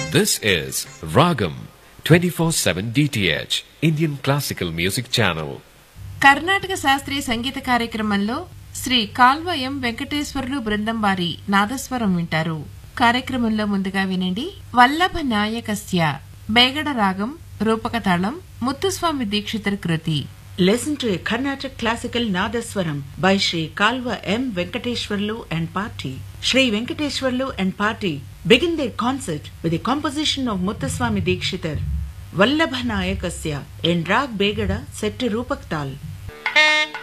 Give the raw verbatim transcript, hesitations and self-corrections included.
This is Ragam twenty-four seven D T H Indian Classical Music Channel. Karnataka శాస్త్రీయ సంగీత కార్యక్రమంలో శ్రీ కాల్వ ఎం వెంకటేశ్వర్లు బృందం వారి నాదస్వరం వింటారు. కార్యక్రమంలో ముందుగా వినండి వల్లభ నాయకస్య బేగడ రాగం రూపక తాళం ముత్తుస్వామి దీక్షితర్ కృతి. Listen to a Carnatic classical Nadaswaram by Sri Kalva M. Venkateshwarlu and Party. Sri Venkateshwarlu and Party begin their concert with a composition of Muthuswami Dikshitar, Vallabha Nayakasya in Rag Begada set to Rupak Tal.